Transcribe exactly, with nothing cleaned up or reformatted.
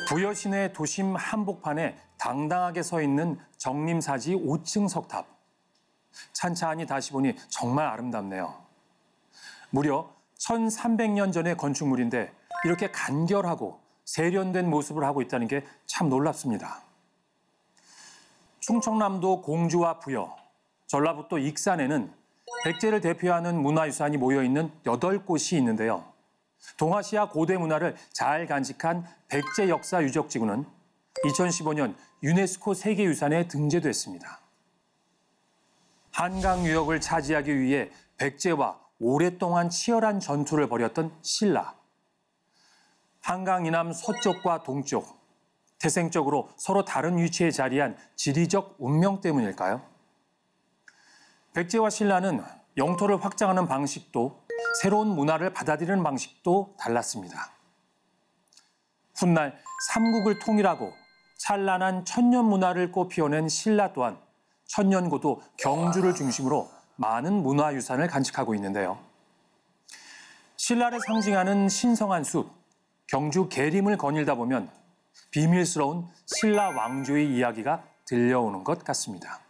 부여 시내 도심 한복판에 당당하게 서 있는 정림사지 오 층 석탑. 찬찬히 다시 보니 정말 아름답네요. 무려 천삼백 년 전의 건축물인데 이렇게 간결하고 세련된 모습을 하고 있다는 게 참 놀랍습니다. 충청남도 공주와 부여, 전라북도 익산에는 백제를 대표하는 문화유산이 모여있는 여덟 곳이 있는데요. 동아시아 고대 문화를 잘 간직한 백제 역사 유적지구는 이천십오 년 유네스코 세계유산에 등재됐습니다. 한강 유역을 차지하기 위해 백제와 오랫동안 치열한 전투를 벌였던 신라. 한강 이남 서쪽과 동쪽, 태생적으로 서로 다른 위치에 자리한 지리적 운명 때문일까요? 백제와 신라는 영토를 확장하는 방식도 새로운 문화를 받아들이는 방식도 달랐습니다. 훗날 삼국을 통일하고 찬란한 천년 문화를 꽃피워낸 신라 또한 천년고도 경주를 중심으로 많은 문화유산을 간직하고 있는데요. 신라를 상징하는 신성한 숲, 경주 계림을 거닐다 보면 비밀스러운 신라 왕조의 이야기가 들려오는 것 같습니다.